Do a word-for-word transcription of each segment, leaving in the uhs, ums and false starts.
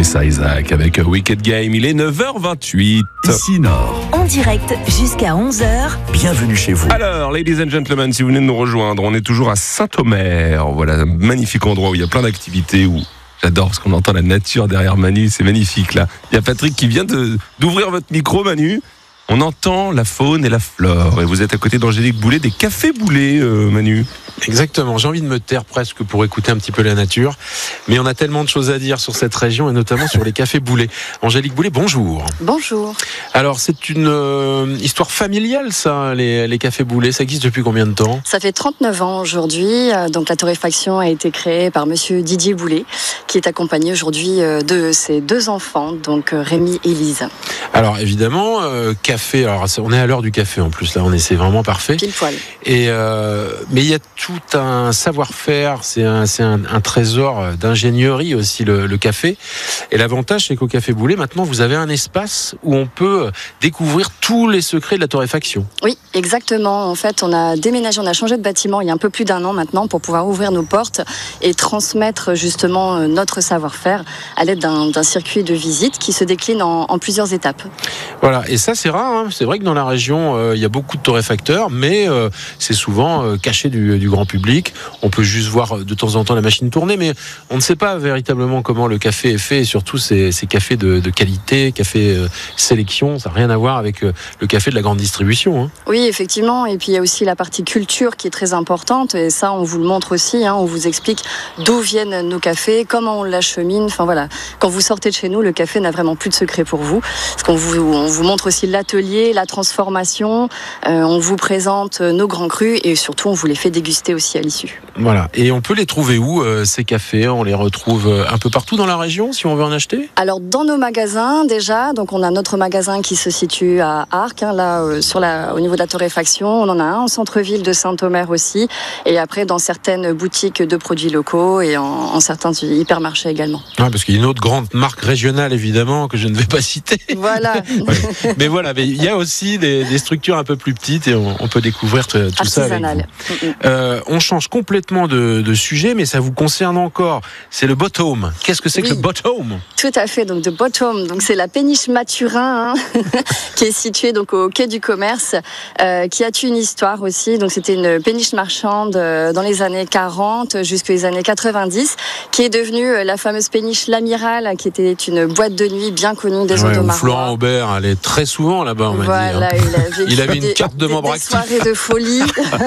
ça, Isaac, avec Wicked Game. Il est neuf heures vingt-huit. Ici Nord. En direct jusqu'à onze heures. Bienvenue chez vous. Alors, ladies and gentlemen, si vous venez de nous rejoindre, on est toujours à Saint-Omer. Voilà, un magnifique endroit où il y a plein d'activités, où j'adore parce qu'on entend la nature derrière Manu, c'est magnifique là. Il y a Patrick qui vient de, d'ouvrir votre micro, Manu. On entend la faune et la flore. Et vous êtes à côté d'Angélique Boulet, des cafés Boulet, euh, Manu. Exactement, j'ai envie de me taire presque pour écouter un petit peu la nature. Mais on a tellement de choses à dire sur cette région et notamment sur les cafés Boulet. Angélique Boulet, bonjour. Bonjour. Alors, c'est une euh, histoire familiale, ça, les, les cafés Boulet. Ça existe depuis combien de temps ? Ça fait trente-neuf ans aujourd'hui. Donc, la torréfaction a été créée par monsieur Didier Boulet, qui est accompagné aujourd'hui de ses deux enfants, donc Rémi et Lise. Alors, évidemment, euh, café. Alors, on est à l'heure du café en plus, là, on est, c'est vraiment parfait. Pile poil. Et, euh, mais il y a tout un savoir-faire, c'est un, c'est un, un trésor d'ingénierie aussi, le, le café. Et l'avantage, c'est qu'au Café Boulet, maintenant, vous avez un espace où on peut découvrir tous les secrets de la torréfaction. Oui, exactement. En fait, on a déménagé, on a changé de bâtiment il y a un peu plus d'un an maintenant pour pouvoir ouvrir nos portes et transmettre justement notre savoir-faire à l'aide d'un, d'un circuit de visite qui se décline en, en plusieurs étapes. Voilà, et ça, c'est rare. Hein. C'est vrai que dans la région, euh, il y a beaucoup de torréfacteurs, mais euh, c'est souvent euh, caché du, du grand public. On peut juste voir de temps en temps la machine tourner, mais on ne sait pas véritablement comment le café est fait, et surtout ces, ces cafés de, de qualité, café euh, sélection, ça n'a rien à voir avec euh, le café de la grande distribution. Hein. Oui, effectivement, et puis il y a aussi la partie culture qui est très importante, et ça on vous le montre aussi, hein, on vous explique d'où viennent nos cafés, comment on l'achemine, enfin voilà, quand vous sortez de chez nous, le café n'a vraiment plus de secret pour vous, parce qu'on vous, on vous montre aussi l'atelier, la transformation, euh, on vous présente nos grands crus, et surtout on vous les fait déguster aussi à l'issue. Voilà, et on peut les trouver où, euh, ces cafés ? On les retrouve un peu partout dans la région, si on veut en acheter ? Alors dans nos magasins déjà, donc on a notre magasin qui se situe à Arques, hein, là euh, sur la, au niveau de la torréfaction, on en a un en centre-ville de Saint-Omer aussi, et après dans certaines boutiques de produits locaux et en, en certains hypermarchés également. Ouais, parce qu'il y a une autre grande marque régionale évidemment que je ne vais pas citer. Voilà. Ouais. Mais voilà, mais il y a aussi des, des structures un peu plus petites et on, on peut découvrir tout ça avec vous. Euh, on change complètement de, de sujet, mais ça vous concerne encore. C'est le Bottom. Qu'est-ce que c'est oui. que le Bottom ? Tout à fait. Donc de Bottom, donc c'est la péniche Mathurin, hein, qui est située donc au quai du commerce, euh, qui a eu une histoire aussi. Donc c'était une péniche marchande euh, dans les années quarante jusqu'aux années quatre-vingt-dix, qui est devenue euh, la fameuse péniche L'Amiral, qui était une boîte de nuit bien connue des ouais, Audomarois. Florent Aubert allait très souvent là-bas, on m'a voilà, dit. Hein. Il avait, il avait une des, carte de membre actif. Des soirées de folie.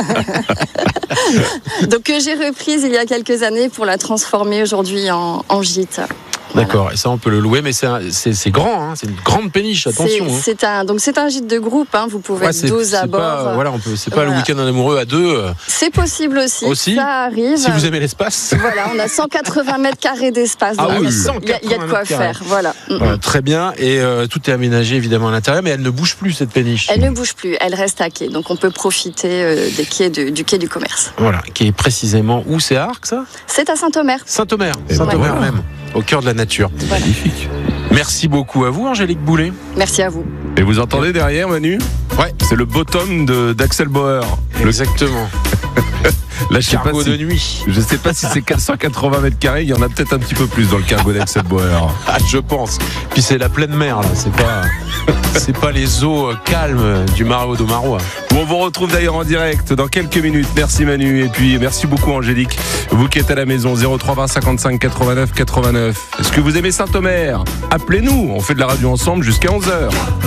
Donc que j'ai reprise il y a quelques années pour la transformer aujourd'hui en, en gîte. D'accord, voilà. Et ça on peut le louer, mais c'est, un, c'est, c'est grand, hein, c'est une grande péniche, attention. C'est, hein. c'est un, donc c'est un gîte de groupe, hein, vous pouvez ouais, être douze à bord. Pas, voilà, on peut, c'est pas voilà. le week-end en amoureux à deux. C'est possible aussi, aussi, ça arrive. Si vous aimez l'espace. Voilà, on a cent quatre-vingts mètres carrés d'espace. Ah oui, il y, a, il y a de quoi faire, voilà. voilà. Très bien, et euh, tout est aménagé évidemment à l'intérieur, mais elle ne bouge plus cette péniche. Elle ne bouge plus, elle reste à quai, donc on peut profiter euh, des quais de, du quai du commerce. Voilà, qui est précisément où, c'est à Arques ça ? C'est à Saint-Omer. Saint-Omer, Saint-Omer voilà. Même, au cœur de la nature. Voilà. Magnifique. Merci beaucoup à vous, Angélique Boulet. Merci à vous. Et vous entendez derrière, Manu ? Ouais. C'est le Bottom de, d'Axel Bauer. Exactement. Là, je sais cargo pas si, de nuit. Je sais pas si c'est quatre cent quatre-vingts mètres carrés. Il y en a peut-être un petit peu plus dans le cargo d'Axel Bauer. Ah, je pense. Puis c'est la pleine mer, là. C'est pas, c'est pas les eaux calmes du marais Audomarois. Bon, on vous retrouve d'ailleurs en direct dans quelques minutes. Merci Manu. Et puis, merci beaucoup Angélique. Vous qui êtes à la maison, zéro trois vingt cinquante-cinq quatre-vingt-neuf quatre-vingt-neuf. Est-ce que vous aimez Saint-Omer ? Appelez-nous. On fait de la radio ensemble jusqu'à onze heures.